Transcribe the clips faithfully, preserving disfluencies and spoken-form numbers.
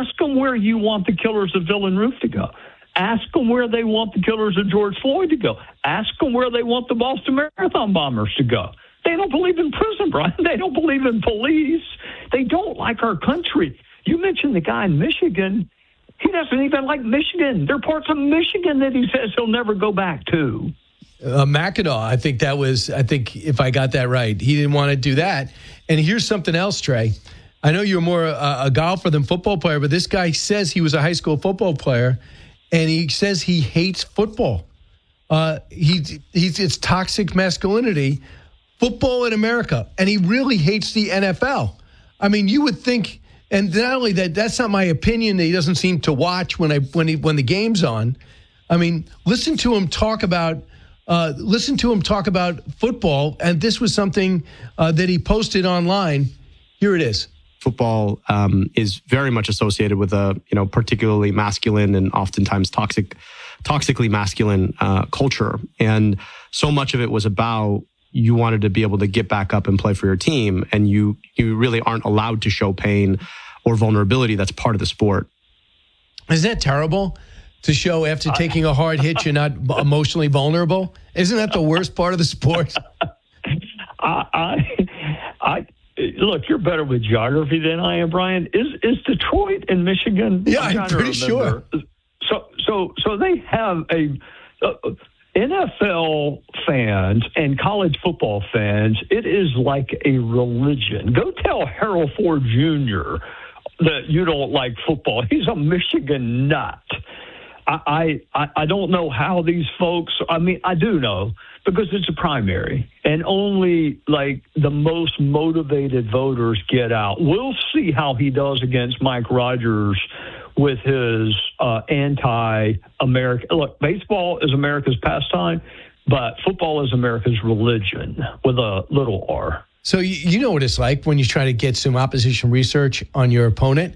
Ask them where you want the killers of Villain Roof to go. Ask them where they want the killers of George Floyd to go. Ask them where they want the Boston Marathon bombers to go. They don't believe in prison, Brian. They don't believe in police. They don't like our country. You mentioned the guy in Michigan. He doesn't even like Michigan. There are parts of Michigan that he says he'll never go back to. Uh, Mackinac, I think that was, I think if I got that right, he didn't want to do that. And here's something else, Trey. I know you're more a, a golfer than football player, but this guy says he was a high school football player, and he says he hates football. Uh, he, he's it's toxic masculinity, football in America, and he really hates the N F L. I mean, you would think, and not only that, that's not my opinion. That he doesn't seem to watch when I when he when the game's on. I mean, listen to him talk about. Uh, listen to him talk about football, and this was something uh, that he posted online. Here it is. Football um, is very much associated with a, you know, particularly masculine and oftentimes toxic, toxically masculine uh, culture. And so much of it was about you wanted to be able to get back up and play for your team, and you you really aren't allowed to show pain or vulnerability. That's part of the sport. Isn't that terrible? To show after taking a hard hit, you're not emotionally vulnerable? Isn't that the worst part of the sport? I, I, I, look, you're better with geography than I am, Brian. Is is Detroit in Michigan? Yeah, I'm, I'm pretty sure. So, so, so they have a uh, N F L fans and college football fans. It is like a religion. Go tell Harold Ford Junior that you don't like football. He's a Michigan nut. I, I I don't know how these folks, I mean, I do know because it's a primary and only like the most motivated voters get out. We'll see how he does against Mike Rogers with his uh, anti-American. Look, baseball is America's pastime, but football is America's religion with a little R. So you, you know what it's like when you try to get some opposition research on your opponent.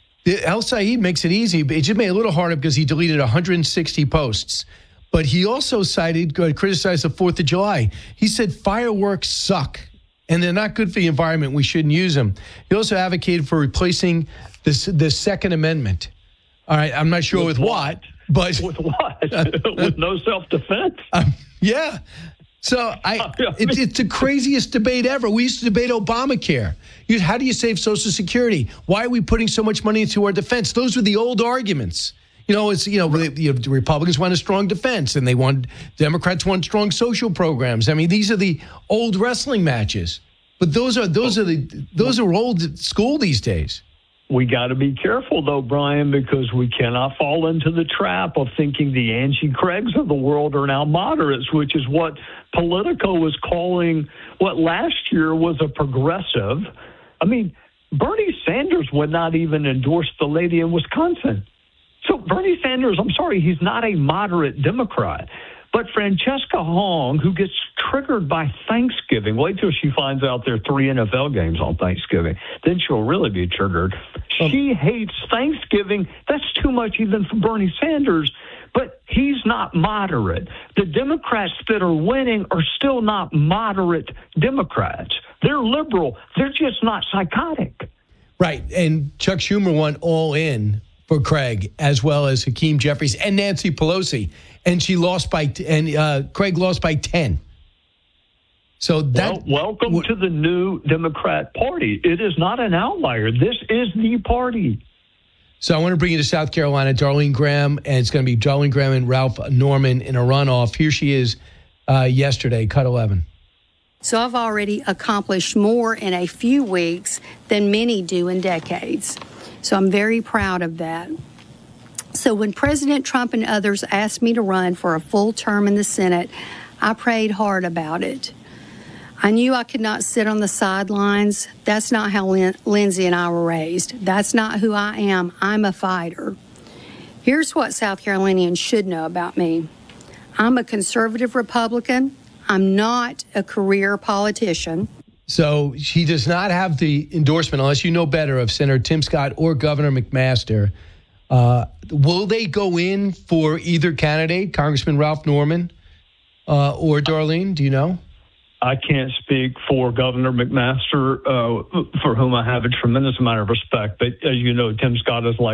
El Said makes it easy, but it just made it a little harder because he deleted one hundred sixty posts. But he also cited, criticized the fourth of July. He said fireworks suck, and they're not good for the environment. We shouldn't use them. He also advocated for replacing the, the Second Amendment. All right, I'm not sure with, with what, what, but... With what? With no self-defense? Um, yeah. So I, it's, it's the craziest debate ever. We used to debate Obamacare. You, how do you save Social Security? Why are we putting so much money into our defense? Those were the old arguments. You know, it's you know, right. the, the Republicans want a strong defense, and they want Democrats want strong social programs. I mean, these are the old wrestling matches. But those are those oh. are the those are old school these days. We got to be careful, though, Brian, because we cannot fall into the trap of thinking the Angie Craigs of the world are now moderates, which is what Politico was calling what last year was a progressive. I mean, Bernie Sanders would not even endorse the lady in Wisconsin. So Bernie Sanders, I'm sorry, he's not a moderate Democrat. But Francesca Hong, who gets triggered by Thanksgiving, wait till she finds out there are three N F L games on Thanksgiving. Then she'll really be triggered. She hates Thanksgiving. That's too much even for Bernie Sanders. But he's not moderate. The Democrats that are winning are still not moderate Democrats. They're liberal. They're just not psychotic. Right. And Chuck Schumer went all in for Craig, as well as Hakeem Jeffries and Nancy Pelosi. And she lost by, and uh, Craig lost by ten. So that. Well, welcome w- to the new Democrat Party. It is not an outlier. This is the party. So I want to bring you to South Carolina, Darlene Graham, and it's going to be Darlene Graham and Ralph Norman in a runoff. Here she is uh, yesterday, cut eleven. So I've already accomplished more in a few weeks than many do in decades. So I'm very proud of that. So when President Trump and others asked me to run for a full term in the Senate, I prayed hard about it. I knew I could not sit on the sidelines. That's not how Lin- Lindsay and I were raised. That's not who I am. I'm a fighter. Here's what South Carolinians should know about me. I'm a conservative Republican. I'm not a career politician. So she does not have the endorsement, unless you know better, of Senator Tim Scott or Governor McMaster. Uh, will they go in for either candidate, Congressman Ralph Norman uh, or Darlene? Do you know? I can't speak for Governor McMaster, uh, for whom I have a tremendous amount of respect. But as you know, Tim Scott is like